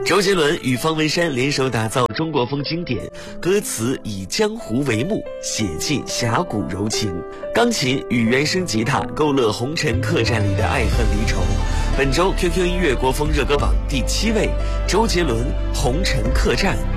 周杰伦与方文山联手打造中国风经典，歌词以江湖为幕，写尽侠骨柔情。钢琴与原声吉他勾勒红尘客栈里的爱恨离愁。本周 QQ 音乐国风热歌榜第7位，周杰伦《红尘客栈》。